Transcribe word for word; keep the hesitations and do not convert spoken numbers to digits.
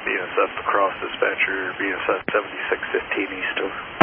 B S F across dispatcher, B S F seventy-six fifteen East over.